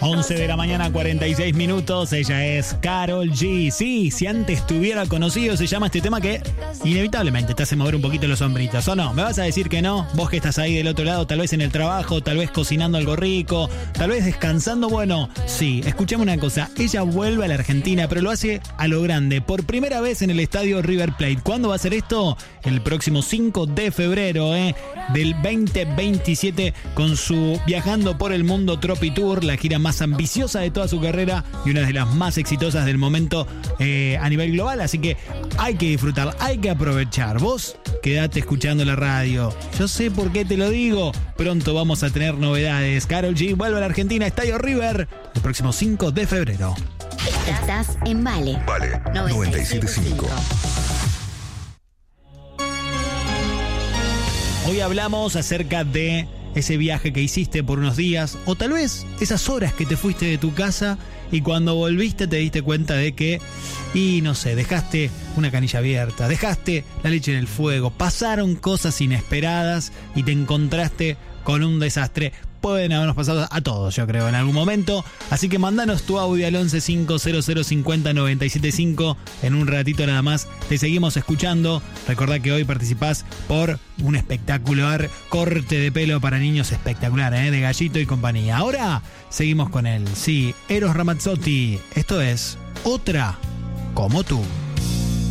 11 de la mañana, 46 minutos. Ella es Karol G. Sí, si antes te hubiera conocido, se llama este tema que inevitablemente te hace mover un poquito los hombritos. ¿O no? ¿Me vas a decir que no? Vos que estás ahí del otro lado, tal vez en el trabajo, tal vez cocinando algo rico, tal vez descansando. Bueno, sí, escuchame una cosa. Ella vuelve a la Argentina, pero lo hace a lo grande. Por primera vez en el estadio River Plate. ¿Cuándo va a ser esto? El próximo 5 de febrero del 2027, con su Viajando por el Mundo Tropi Tour, la gira más ambiciosa de toda su carrera y una de las más exitosas del momento a nivel global. Así que hay que disfrutar, hay que aprovechar. Vos quedate escuchando la radio. Yo sé por qué te lo digo. Pronto vamos a tener novedades. Karol G vuelve a la Argentina, Estadio River, el próximo 5 de febrero. Estás en Vale. Vale, 97.5. Hoy hablamos acerca de ese viaje que hiciste por unos días, o tal vez esas horas que te fuiste de tu casa y cuando volviste te diste cuenta de que, no sé, dejaste una canilla abierta, dejaste la leche en el fuego, pasaron cosas inesperadas y te encontraste con un desastre. Pueden habernos pasado a todos, yo creo, en algún momento. Así que mandanos tu audio al 1150050975. En un ratito nada más te seguimos escuchando. Recordá que hoy participás por un espectacular corte de pelo para niños espectacular, de Gallito y compañía. Ahora seguimos con él. Sí, Eros Ramazzotti. Esto es Otra como tú.